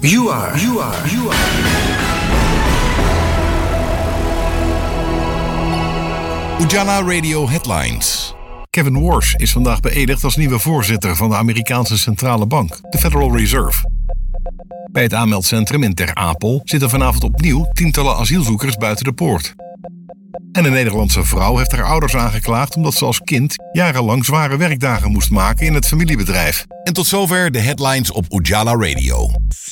You are. Ujala Radio Headlines. Kevin Warsh is vandaag beëdigd als nieuwe voorzitter van de Amerikaanse Centrale Bank, de Federal Reserve. Bij het aanmeldcentrum in Ter Apel zitten vanavond opnieuw tientallen asielzoekers buiten de poort. En een Nederlandse vrouw heeft haar ouders aangeklaagd omdat ze als kind jarenlang zware werkdagen moest maken in het familiebedrijf. En tot zover de headlines op Ujala Radio.